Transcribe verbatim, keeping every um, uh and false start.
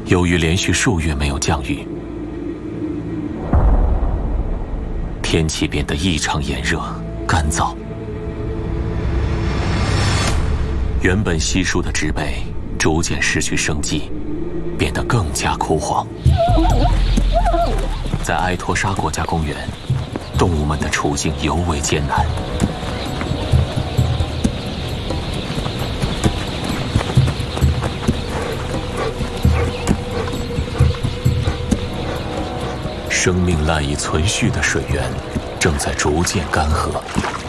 由于连续数月没有降雨，天气变得异常炎热、干燥。原本稀疏的植被逐渐失去生机，变得更加枯黄。在埃托沙国家公园，动物们的处境尤为艰难。生命赖以存续的水源正在逐渐干涸。